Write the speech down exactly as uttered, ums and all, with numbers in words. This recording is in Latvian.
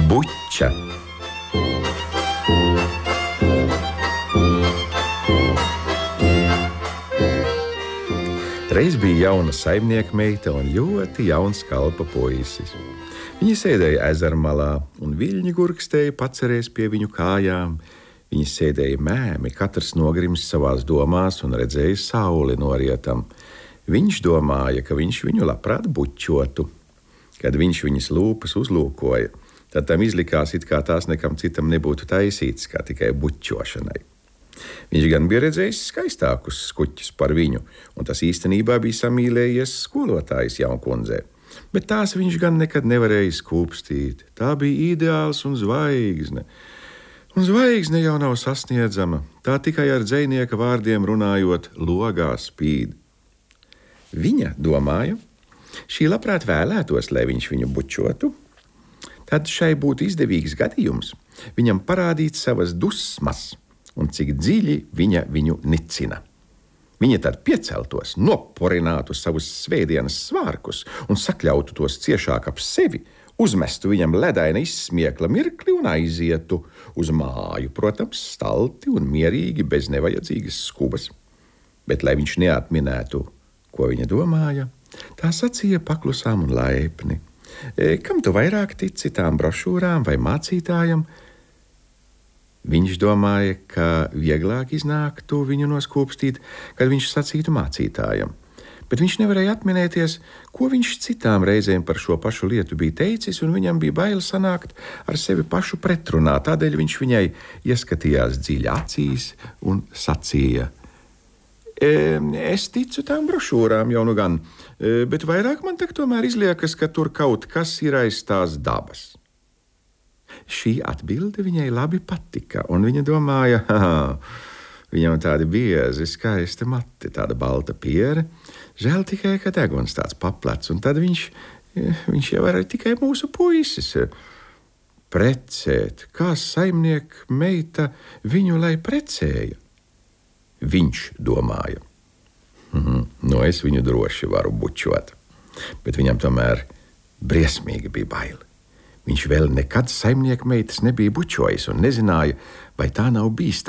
Buča. Reiz bija jauna saimnieka meita un ļoti jauns kalpa puisis. Viņi sēdēja ezera malā, un viļņi gurkstēja pacerēs pie viņu kājām. Viņi sēdēja mēmi, katrs nogrims savās domās un redzēja sauli no rietam. Viņš domāja, ka viņš viņu labprāt bučotu. Kad viņš viņas lūpas uzlūkoja, tad tam izlikās, it kā tās nekam citam nebūtu taisītas, kā tikai bučošanai. Viņš gan bija redzējis skaistākus skuķus par viņu, un tas īstenībā bija samīlējies skolotājas jaunkundzē. Bet tās viņš gan nekad nevarēja skūpstīt. Tā bija ideāls un zvaigzne. Un zvaigzne jau nav sasniedzama. Tā tikai ar dzejnieka vārdiem runājot logā spīd. Viņa domāja, šī labprāt vēlētos, lai viņš viņu bučotu. Tad šai būtu izdevīgs gadījums viņam parādīt savas dusmas un cik dziļi viņa viņu nicina. Viņa tad pieceltos, noporinātu savus svētdienas svārkus un sakļautu tos ciešāk ap sevi, uzmestu viņam ledaina izsmiekla mirkli un aizietu uz māju, protams, stalti un mierīgi, bez nevajadzīgas skubas. Bet, lai viņš neatminētu, ko viņa domāja, tā sacīja paklusām un laipni. E, kam tu vairāk tici, tām brošūrām vai mācītājam? Viņš domāja, ka vieglāk iznāktu viņu noskūpstīt, kad viņš sacītu mācītājam. Bet viņš nevarēja atminēties, ko viņš citām reizēm par šo pašu lietu bija teicis, un viņam bija bail sanākt ar sevi pašu pretrunā. Tādēļ viņš viņai ieskatījās dziļi acīs un sacīja: Es ticu tām brošūrām jau nu gan, bet vairāk man tak tomēr izliekas, ka tur kaut kas ir aiz tās dabas. Šī atbilde viņai labi patika, un viņa domāja, haha, viņam tādi biezi, skaisti mati, tāda balta piere, žēl tikai, ka deguns tāds paplats, un tad viņš, viņš jau var tikai mūsu puisis precēt, kā saimnieka meita viņu lai precēja. Viņš domāja, mhm, no es viņu droši varu bučot, bet viņam tomēr briesmīgi bija baili. Viņš vēl nekad saimnieka meitas nebija bučojis un nezināja, vai tā nav bīstama.